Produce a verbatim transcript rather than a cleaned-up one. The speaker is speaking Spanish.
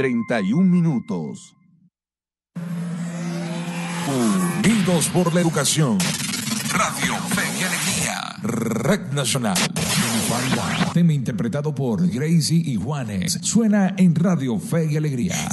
treinta y un minutos. Unidos por la educación. Radio Fe y Alegría. Red Nacional. Tema interpretado por Gracie y Juanes. Suena en Radio Fe y Alegría.